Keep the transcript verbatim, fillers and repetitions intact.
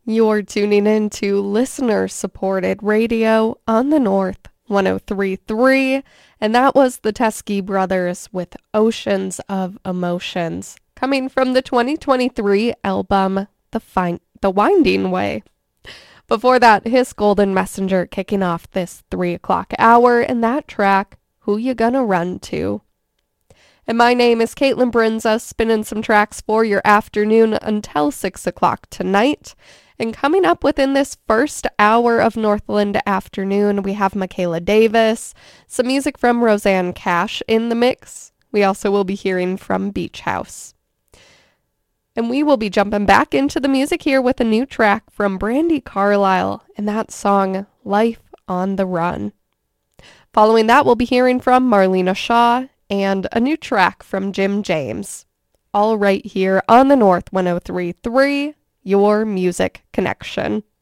You're tuning in to listener-supported radio on the North one oh three point three, and that was the Teskey Brothers with Oceans of Emotions, coming from the twenty twenty-three album The Fin- The Winding Way. Before that, His Golden Messenger kicking off this three o'clock hour, and that track, Who You Gonna Run To? And my name is Caitlin Brinza, spinning some tracks for your afternoon until six o'clock tonight. And coming up within this first hour of Northland Afternoon, we have Michaela Davis, some music from Roseanne Cash in the mix. We also will be hearing from Beach House. And we will be jumping back into the music here with a new track from Brandi Carlile and that song, Life on the Run. Following that, we'll be hearing from Marlena Shaw and a new track from Jim James. All right here on the North one oh three point three, your music connection.